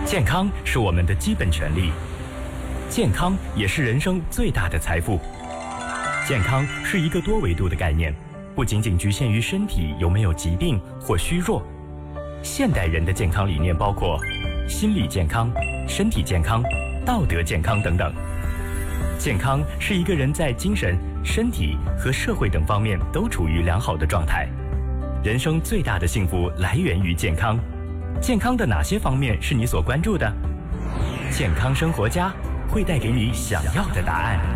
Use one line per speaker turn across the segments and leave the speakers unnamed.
健康是我们的基本权利，健康也是人生最大的财富。健康是一个多维度的概念，不仅仅局限于身体有没有疾病或虚弱。现代人的健康理念包括心理健康、身体健康、道德健康等等。健康是一个人在精神、身体和社会等方面都处于良好的状态。人生最大的幸福来源于健康。健康的哪些方面是你所关注的？健康生活家会带给你想要的答案。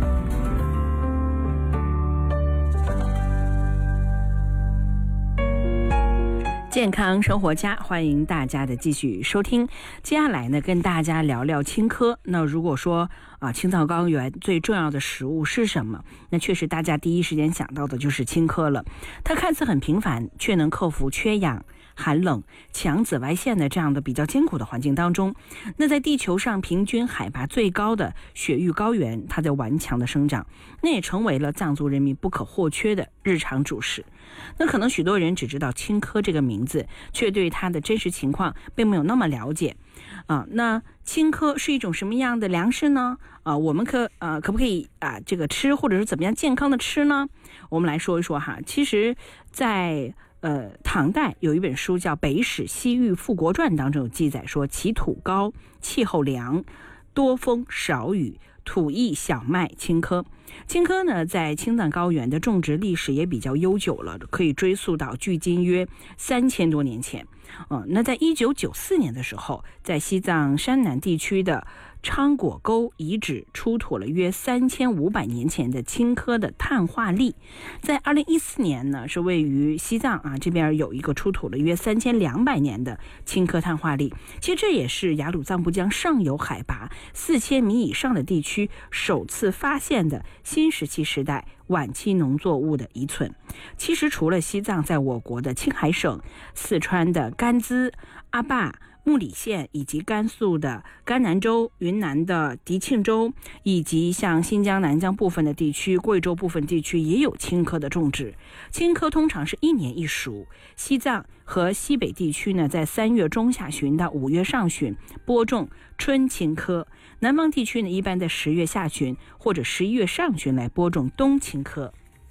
健康生活家，欢迎大家的继续收听。接下来呢，跟大家聊聊青稞。那如果说青藏高原最重要的食物是什么？那确实大家第一时间想到的就是青稞了。它看似很平凡，却能克服缺氧、寒冷、强紫外线的这样的比较艰苦的环境当中。那在地球上平均海拔最高的雪域高原，它在顽强的生长，那也成为了藏族人民不可或缺的日常主食。那可能许多人只知道青稞这个名字，却对它的真实情况并没有那么了解那青稞是一种什么样的粮食呢？我们可不可以这个吃，或者是怎么样健康的吃呢？我们来说一说哈。其实在唐代有一本书叫《北史西域富国传》，当中有记载说，其土高，气候凉，多风少雨，土易小麦青稞。青稞呢，在青藏高原的种植历史也比较悠久了，可以追溯到距今约3000多年前。那在1994年的时候，在西藏山南地区的昌果沟遗址出土了约3500年前的青稞的碳化粒。在2014年呢，是位于西藏这边有一个出土了约3200年的青稞碳化粒。其实这也是雅鲁藏布江上游海拔4000米以上的地区首次发现的新石器时代晚期农作物的遗存。其实除了西藏，在我国的青海省、四川的甘孜、阿坝、木里县，以及甘肃的甘南州、云南的迪庆州，以及像新疆南疆部分的地区、贵州部分地区也有青稞的种植。青稞通常是1年一熟，西藏和西北地区呢，在3月中下旬到5月上旬播种春青稞，南方地区呢，一般在10月下旬或者11月上旬来播种冬青稞。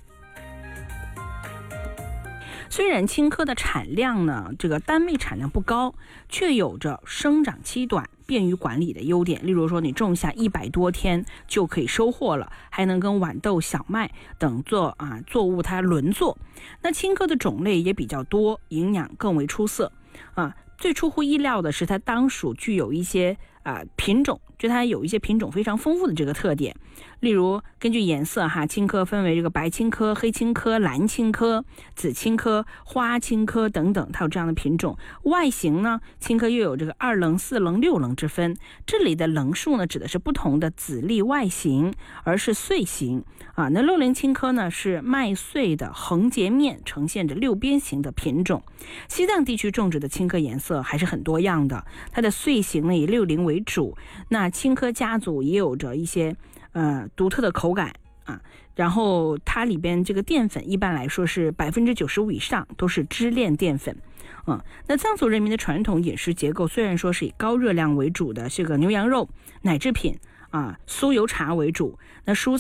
虽然青稞的产量呢，这个单位产量不高，却有着生长期短、便于管理的优点。例如说，你种下100多天就可以收获了，还能跟豌豆、小麦等作物它轮作。那青稞的种类也比较多，营养更为出色最出乎意料的是，它当属具有一些品种，就它有一些品种非常丰富的这个特点。例如根据颜色青稞分为这个白青稞、黑青稞、蓝青稞、紫青稞、花青稞等等，它有这样的品种。外形呢，青稞又有这个2棱、4棱、6棱之分。这里的棱数呢，指的是不同的籽粒外形，而是穗形那6棱青稞呢，是麦穗的横截面呈现着6边形的品种。西藏地区种植的青稞颜色还是很多样的，它的穗形呢以6棱为主。那青稞家族也有着一些独特的口感然后它里边这个淀粉一般来说是95%以上都是支链淀粉那藏族人民的传统饮食结构虽然说是以高热量为主的这个牛羊肉、奶制品酥油茶为主，那蔬